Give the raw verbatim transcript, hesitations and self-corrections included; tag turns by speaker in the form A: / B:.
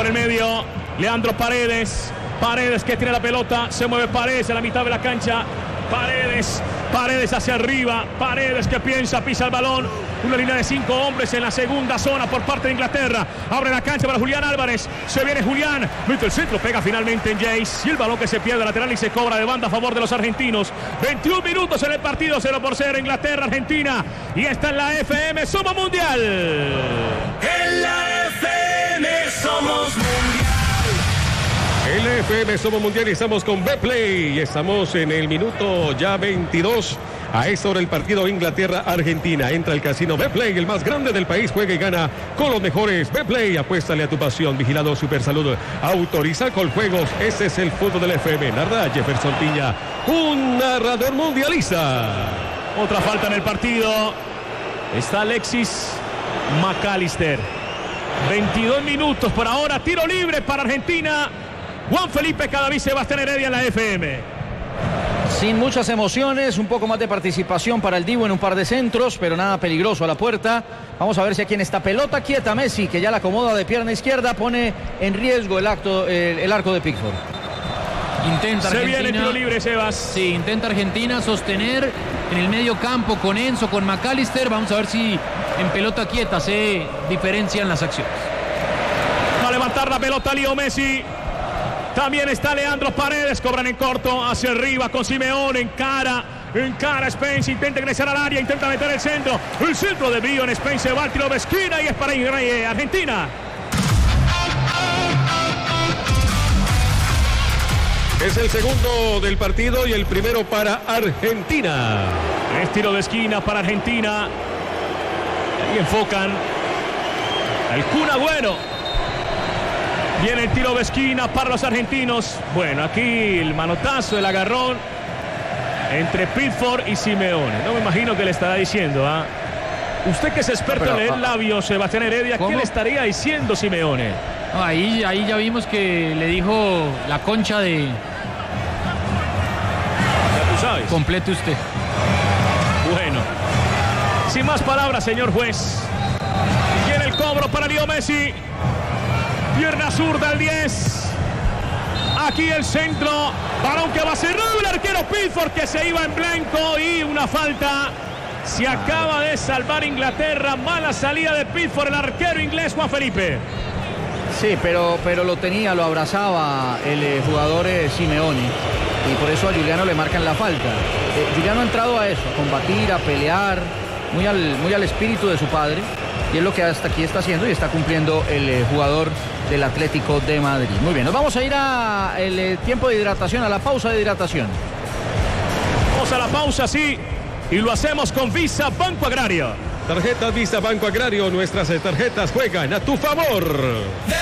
A: por el medio. Leandro Paredes. Paredes que tiene la pelota. Se mueve Paredes a la mitad de la cancha. Paredes. Paredes hacia arriba. Paredes que piensa, pisa el balón. Una línea de cinco hombres en la segunda zona por parte de Inglaterra. Abre la cancha para Julián Álvarez. Se viene Julián. Mete el centro. Pega finalmente en Jace. Y el balón que se pierde lateral y se cobra de banda a favor de los argentinos. veintiún minutos en el partido. cero por cero. Inglaterra, Argentina. Y está en la F M. Somos Mundial.
B: En la F M somos Mundial.
C: En la F M Somos Mundial y estamos con Betplay y estamos en el minuto ya veintidós. A esta hora el partido Inglaterra-Argentina. Entra el casino Betplay, el más grande del país. Juega y gana con los mejores. Betplay, apuéstale a tu pasión. Vigilado Supersalud. Autoriza con juegos. Este es el fútbol del F M. Narra Jefferson Piña, un narrador mundialista.
A: Otra falta en el partido. Está Alexis McAllister. veintidós minutos por ahora. Tiro libre para Argentina. Juan Felipe Cadavid, Sebastián Heredia en la F M.
D: Sin muchas emociones, un poco más de participación para el Divo en un par de centros, pero nada peligroso a la puerta. Vamos a ver si aquí en esta pelota quieta Messi, que ya la acomoda de pierna izquierda, pone en riesgo el, acto, el, el arco de Pickford.
E: Intenta
A: Se
E: Argentina.
A: viene el tiro libre, Sebas.
E: Sí, intenta Argentina sostener en el medio campo con Enzo, con McAllister. Vamos a ver si en pelota quieta se diferencian las acciones.
A: Va a levantar la pelota Leo Messi. También está Leandro Paredes, cobran en corto, hacia arriba con Simeone, encara, encara Spence, intenta ingresar al área, intenta meter el centro, el centro de Brío en Spence, va al tiro de esquina y es para Argentina.
C: Es el segundo del partido y el primero para Argentina.
A: Es tiro de esquina para Argentina. Ahí enfocan al Kun Agüero. Viene el tiro de esquina para los argentinos. Bueno, aquí el manotazo, el agarrón entre Pickford y Simeone. No me imagino qué le estará diciendo. ¿eh? Usted que es experto en leer labios, Sebastián Heredia, ¿qué le estaría diciendo Simeone?
E: Ahí, ahí ya vimos que le dijo la concha de...
A: Ya tú sabes.
E: Complete usted.
A: Bueno. Sin más palabras, señor juez. Viene el cobro para Leo Messi. Pierna zurda el diez. Aquí el centro. Balón que va a cerrar el arquero Pickford, que se iba en blanco y una falta. Se acaba de salvar Inglaterra. Mala salida de Pickford, el arquero inglés Juan Felipe.
D: Sí, pero, pero lo tenía, lo abrazaba el eh, jugador eh, Simeone. Y por eso a Giuliano le marcan la falta. Eh, Giuliano ha entrado a eso, a combatir, a pelear, muy al, muy al espíritu de su padre. Y es lo que hasta aquí está haciendo y está cumpliendo el eh, jugador del Atlético de Madrid. Muy bien, nos vamos a ir a el eh, tiempo de hidratación, a la pausa de hidratación.
A: Vamos a la pausa, sí, y lo hacemos con Visa Banco Agrario.
C: Tarjetas Visa Banco Agrario, nuestras tarjetas juegan a tu favor.